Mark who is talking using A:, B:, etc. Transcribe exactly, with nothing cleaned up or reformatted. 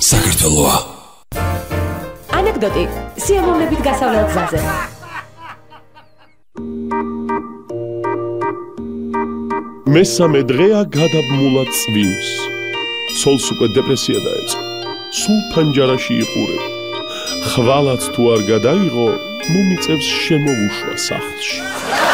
A: საქართველოა.
B: ანეკდოტი სიამოვნებით გასავლელ გზაზე.
C: მესამე დღეა გადაბმულა წვიმს. ცოლს უკვე დეპრესია დაეწყო. სულ ფანჯარაში იყურებ. ხვალაც თუ არ გადაიღო, მომიწევს შემოუშვა სახლში.